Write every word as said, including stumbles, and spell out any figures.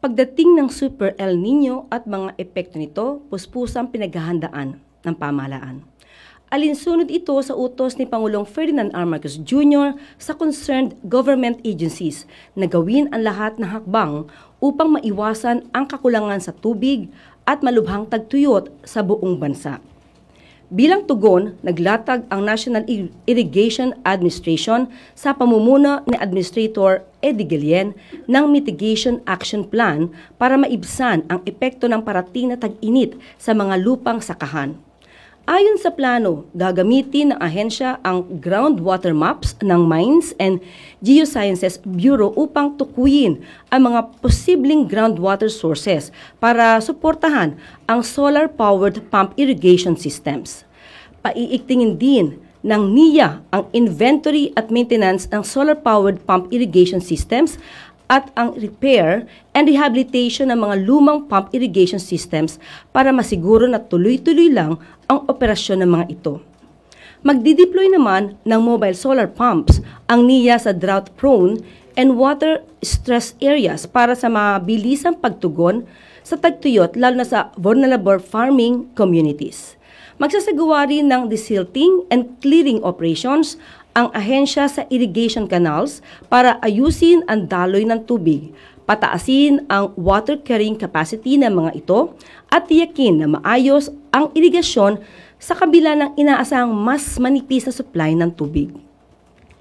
Pagdating ng Super El Nino at mga epekto nito, puspusang pinaghahandaan ng pamahalaan. Alinsunod ito sa utos ni Pangulong Ferdinand R. Marcos Junior sa concerned government agencies na gawin ang lahat ng hakbang upang maiwasan ang kakulangan sa tubig at malubhang tagtuyot sa buong bansa. Bilang tugon, naglatag ang National Irrigation Administration sa pamumuno ni Administrator Eddie Guillen ng Mitigation Action Plan para maibsan ang epekto ng parating na tag-init sa mga lupang sakahan. Ayon sa plano, gagamitin ng ahensya ang groundwater maps ng Mines and Geosciences Bureau upang tukuyin ang mga posibleng groundwater sources para suportahan ang solar-powered pump irrigation systems. Paiigtingin din ng N I A ang inventory at maintenance ng solar-powered pump irrigation systems at ang repair and rehabilitation ng mga lumang pump irrigation systems para masiguro na tuloy-tuloy lang ang operasyon ng mga ito. Magdideploy naman ng mobile solar pumps ang N I A sa drought-prone and water-stressed areas para sa mabilisang pagtugon sa tagtuyot lalo na sa vulnerable farming communities. Magsasagawa rin ng desilting and clearing operations ang ahensya sa irrigation canals para ayusin ang daloy ng tubig, pataasin ang water carrying capacity ng mga ito at tiyakin na maayos ang irigasyon sa kabila ng inaasahang mas manipis na supply ng tubig.